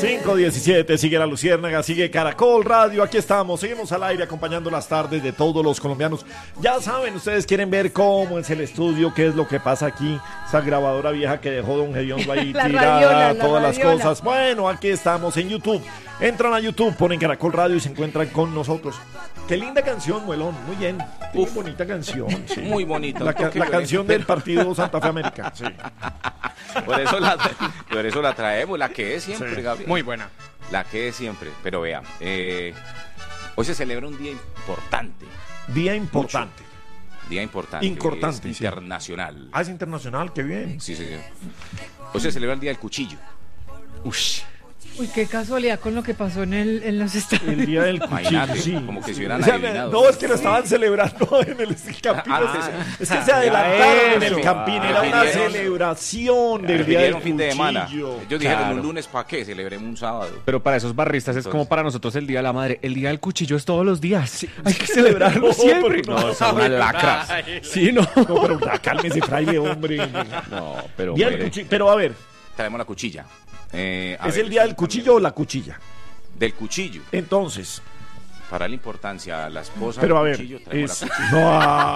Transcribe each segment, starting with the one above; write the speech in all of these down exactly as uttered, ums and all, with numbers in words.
cinco diecisiete, sigue La Luciérnaga, sigue Caracol Radio, aquí estamos, seguimos al aire acompañando las tardes de todos los colombianos. Ya saben, ustedes quieren ver cómo es el estudio, qué es lo que pasa aquí, esa grabadora vieja que dejó Don Gediondo ahí La tirada, radiola, la todas las radiola. cosas. Bueno, aquí estamos en YouTube, entran a YouTube, ponen Caracol Radio y se encuentran con nosotros. Qué linda canción, Muelón, muy bien, muy bonita canción. Sí. Muy bonita. La, ca- la canción del partido Santa Fe América. Sí. Por eso la, por eso la traemos, la que es siempre, Sí. Gabriel. Muy buena. La que es siempre. Pero vea, eh, hoy se celebra un día importante. Día importante. Día importante. Importante, es sí. internacional. Ah, es internacional, qué bien. Sí, sí, sí. Hoy se celebra el Día del Cuchillo. Ush. Uy, qué casualidad con lo que pasó en, el, en los Estados El día del cuchillo, Imagínate, sí. como que se hubieran O sea, adivinado. no, es que lo estaban celebrando en el Campín. Ah, es que se adelantaron en el eso. Campín. Era una Prefirieron- celebración del día del Prefirieron fin de semana. cuchillo. Ellos dijeron Claro. un lunes, ¿para qué? Celebremos un sábado. Pero para esos barristas es Entonces- como para nosotros el Día de la Madre. El Día del Cuchillo es todos los días. Hay que celebrarlo No, siempre. pero no. No, son unas lacras. Sí, no. No, pero ya, cálmese, fraile, hombre. No, pero Día del bueno. cuchillo. Pero a ver, Traemos la cuchilla. Eh, a ¿es ver, el día del cuchillo o la cuchilla? Del cuchillo. Entonces, Para la importancia, la esposa pero a del ver, cuchillo, traemos es... la cuchilla. No,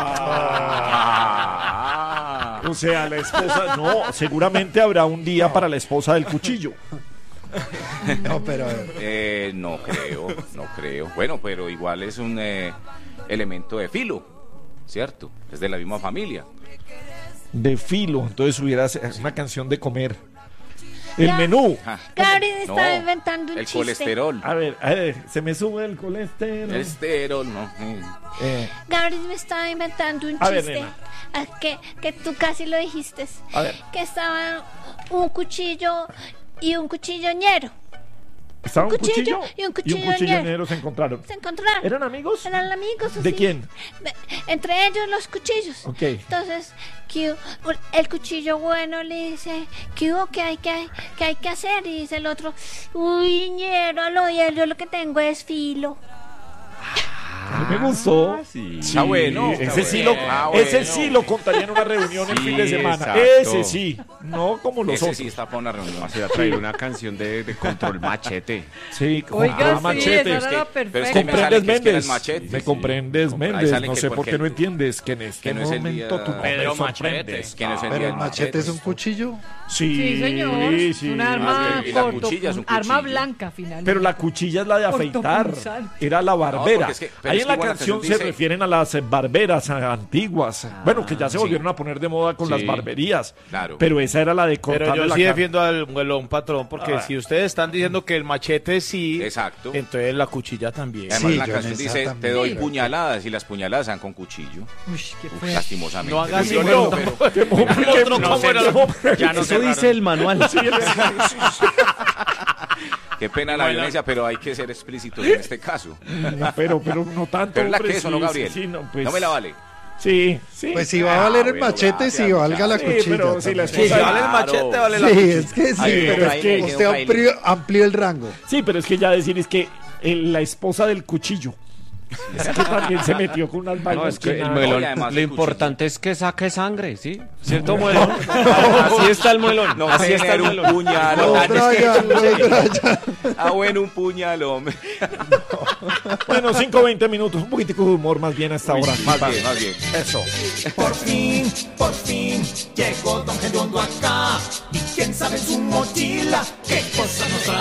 ah. Ah. O sea, la esposa... No, seguramente habrá un día para la esposa del cuchillo. No, pero Eh, no creo, no creo. Bueno, pero igual es un eh, elemento de filo, ¿cierto? Es de la misma familia. De filo, entonces hubiera una canción de comer. El Ya. menú. Ah, Gabriel no, estaba inventando un el chiste. colesterol. A ver, a ver, se me sube el colesterol. El esterol, no. eh. Eh, Gabriel me estaba inventando un A ver, chiste. nena. Ah, que, que tú casi lo dijiste. A ver. Que estaba un cuchillo y un cuchilloñero. estaba un cuchillo cuchillo y un cuchillo cuchillonero se encontraron. Se encontraron. ¿Eran amigos? Eran amigos. ¿De sí. quién? De- entre ellos los cuchillos. Ok. Entonces, que el cuchillo bueno le dice, ¿qué hubo? ¿Qué hay, qué hay, qué hay que hacer? Y dice el otro, uy, ñero, lo, yo lo que tengo es filo. me gustó. sí. Está bueno, está Ese sí lo, bueno. Ah, ese bueno. sí lo contaría en una reunión el Sí, fin de semana. exacto. Ese sí, no como los Ese otros. sí está para una reunión. Se va a traer una canción de, de Control Machete. Sí, con Oiga, ah, sí, machete. esa era la pero es perfecta. que me ¿Comprendes, sale que es que era Méndez? el machete, Me sí. comprendes, Ahí Méndez. sale No que sé por por qué qué- no entiendes que en este que no es el momento día- tu nombre Pedro sorprende. Machete. Que no es el pero día el del machete es un cuchillo. Sí, Sí, señor. sí, sí. Un arma y la corto, cuchilla es un un arma cuchillo. blanca, finalmente. Pero la cuchilla es la de afeitar. Cortopunzante. Era la barbera. porque es que- pero Ahí es en que la igual la canción canción se dice- refieren a las eh, barberas a- antiguas. bueno, que ya se sí. volvieron a poner de moda con Sí. las barberías. Claro. Pero esa era la de Pero cortarle yo la sí cara. defiendo al muelón, patrón, porque Ah. si ustedes están diciendo que el machete sí, Exacto. entonces la cuchilla también. Además, Sí, la yo canción en esa dice, te también. doy Sí. puñaladas y las puñaladas sean con cuchillo. Uy, qué feo. Lastimosamente. No hagas Sí, eso, bueno, pero- pero- Qué mo- qué otro mo- cómo era qué la- mo- Ya no Eso cerraron. dice el manual. Qué pena la violencia, pero hay que ser explícitos en este caso. No, pero, pero no tanto. Pero es la hombre, que eso, sí, ¿no, Gabriel? Sí, no, pues, No me la vale. Sí, sí. Pues si va a valer el bueno, machete, sí, gracias, valga la Sí, cuchilla. pero si la también. Sí, si vale el machete, vale la Sí, cuchilla. es que sí, Ahí, pero ahí, es que ahí, usted ahí. amplió, amplió el rango. Sí, pero es que ya decir es que el- la esposa del cuchillo. Es que también se metió con unas vainas. No, es que que el nada. muelón, Oye, además, lo el importante es que saque sangre, ¿sí? ¿Cierto, muelón? Así está el muelón. No, Así está el tener un muelón. puñal. No, Brian, no, Brian. Ah, bueno, un puñal, hombre. Bueno, cinco veinte minutos, un poquitico de humor más bien a esta hora. Más bien, más bien. Eso. Por fin, por fin, llegó Don Gediondo acá. Y quién sabe en su mochila qué cosa nos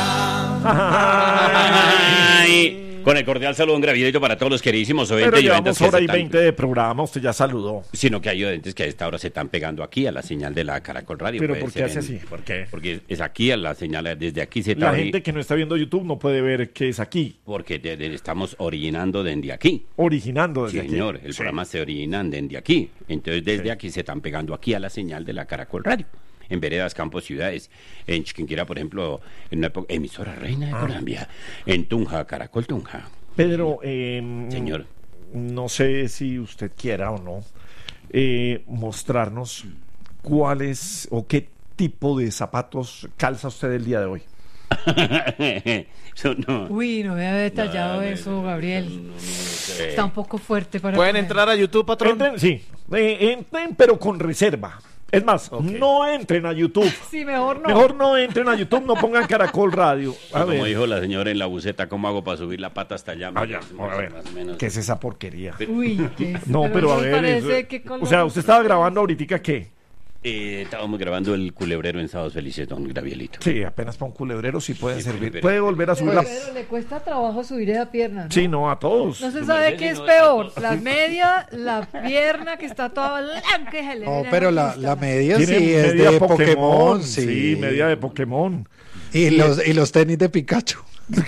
traerá. Ay, con el cordial saludo, un gravidito para todos los queridísimos oyentes Pero y oyentes llevamos que hora se y están- veinte de programa, usted ya saludó. Sino que hay oyentes que a esta hora se están pegando aquí a la señal de la Caracol Radio. Pero Puede ¿por qué ser hace en- así? ¿Por qué? Porque es aquí a la señal, desde aquí se La está gente que no está viendo YouTube no puede ver que es aquí, porque de- de- estamos originando desde aquí. originando desde Sí, aquí. señor, el Sí. programa se originan desde aquí. Entonces, desde Sí. aquí se están pegando aquí a la señal de la Caracol Radio. En veredas, campos, ciudades. En Chiquinquirá, por ejemplo, en una época, emisora Reina de Ah. Colombia. En Tunja, Caracol Tunja. Pedro, eh, Señor. no sé si usted quiera o no eh, mostrarnos cuáles o qué tipo de zapatos calza usted el día de hoy. Eso no. Uy, no había detallado No, no, eso, no, Gabriel. no sé. Está un poco fuerte para... ¿Pueden poner. entrar a YouTube, patrón? Entren, sí, eh, entren, pero con reserva. Es más, no entren a YouTube. Sí, mejor no. Mejor no entren a YouTube, no pongan Caracol Radio. A Como ver. dijo la señora en la buceta, ¿cómo hago para subir la pata hasta allá? Ah, ya, Más a ver, o menos. ¿qué es esa porquería? Uy, ¿qué es? No, pero a eso ver, parece eso- que con o sea, los- usted estaba grabando ahorita, ¿qué? Eh, estábamos grabando el culebrero en Sábados Felices, don Gravielito. Sí, apenas para un culebrero sí puede Sí, servir. pero- Puede volver a subir la... Pero le cuesta trabajo subir esa pierna, ¿no? Sí, no, a todos. No se No, sabe no, qué no, es peor, no. la media, la pierna que está toda blanca y se le No, ve pero la, vista. la media Tiene sí es media de Pokémon, sí. Sí, media de Pokémon. Y los, y los tenis de Pikachu.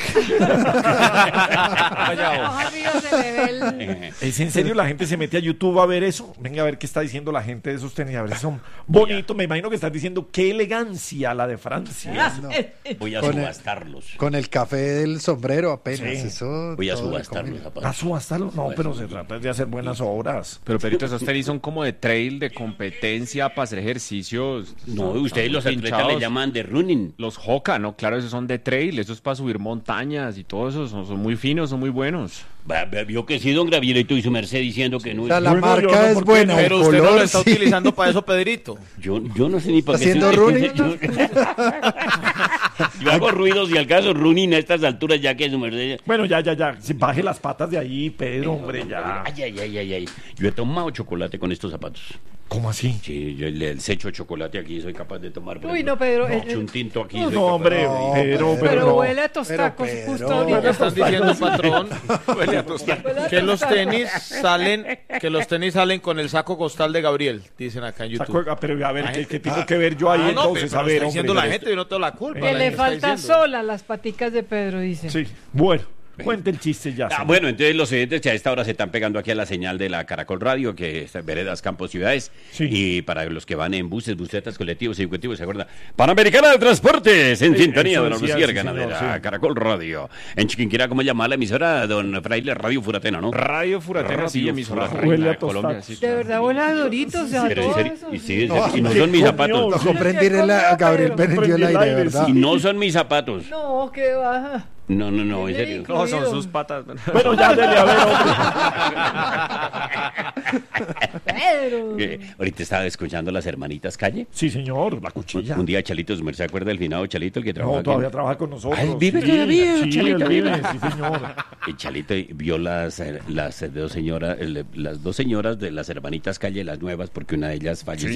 Abajo arriba se le ve el- ¿Es en serio la gente se mete a YouTube a ver eso? Venga a ver qué está diciendo la gente de esos tenis. A ver si son bonitos. Me imagino que estás diciendo qué elegancia la de Francia. Voy a Con el- subastarlos. Con el café del sombrero apenas. Sí. Eso Voy a todo subastar le los conviene. ¿A zapatos. subastarlo? No, pero se trata de hacer buenas obras. Pero Perito, esos tenis son como de trail, de competencia, para hacer ejercicios. No, ustedes los atletas Pinchados. le llaman de running. Los Hoka, ¿no? Claro, esos son de trail, esos es para subir montañas y todo eso, son, son muy finos, son muy buenos. Va- va- Vio que sí, don Gravielito y su merced diciendo que no O es. sea, la Bueno, yo marca no, es ¿por qué buena, no? el Pero usted no color lo está sí. utilizando para eso, Pedrito. Yo, yo no sé ni para qué. ¿Haciendo se- running? Yo, yo hago ruidos y al caso running a estas alturas ya que su merced. Bueno, ya, ya, ya. Si baje las patas de ahí, Pedro, hombre, ya. Ay, ay, ay, ay, ay. Yo he tomado chocolate con estos zapatos. ¿Cómo así? Sí, yo le le echo chocolate aquí, soy capaz de tomar. por Uy, ejemplo, no, Pedro, no, eh, eh, un tinto aquí. No, soy capaz hombre, de- No, Pedro, pero- Pero no. huele a tostacos Pero, justo Pedro, ahorita. ¿Qué están diciendo, patrón? Huele a tostar. Huele a Que los tostacos. tenis salen, que los tenis salen con el saco costal de Gabriel, dicen acá en YouTube. Saco- ah, Pero a ver, ¿qué, qué tengo que ver yo ahí Ah, no, entonces? pero A lo ver, está hombre, diciendo la pero gente, yo no tengo la culpa. Que la le gente está falta diciendo. sola las paticas de Pedro, dice. Sí, bueno, cuente el chiste ya. Ah, señor. bueno, entonces los oyentes que a esta hora se están pegando aquí a la señal de la Caracol Radio, que es Veredas, Campos, Ciudades. Sí. Y para los que van en buses, busetas, colectivos, ejecutivos, ¿se acuerda? Panamericana de Transportes, en Sí, sintonía eso de la decía, Luciérgana sí, de señor, la sí. Caracol Radio. En Chiquinquirá, ¿cómo llama la emisora? Don Fraile, Radio Furatena, ¿no? Radio Furatena, sí, Radio emisora Furatena. reina Huele a de Colombia, tostacos. sí, De claro. verdad, huele a Doritos, a Pero en todo serio, eso. y, sí, No, y no ¿qué son mis comió? zapatos. Dejó prendir el, a Gabriel Pedro. prendió el Prendí el aire, aire, ¿verdad? Y no son mis zapatos. No, que baja. No, no, no, en serio. No, son sus patas. Bueno, ya, dele, a ver, hombre. Pedro. Eh, ahorita estaba escuchando las hermanitas Calle. Sí, señor, la cuchilla. Un día Chalito, ¿me se acuerda del finado Chalito, el que trabaja No, aquí? todavía trabaja con nosotros. Ah, ¿él vive sí, todavía, Sí, Chalito, él vive, vive? sí, señor. El Chalito vio las, eh, las dos señoras, el- las dos señoras de las hermanitas Calle, las nuevas, porque una de ellas falleció.